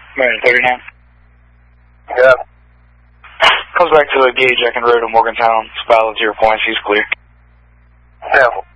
Right, 39. Yeah. Comes back to the gauge, I can road to Morgantown. It's valid 0 points, he's clear. Yeah.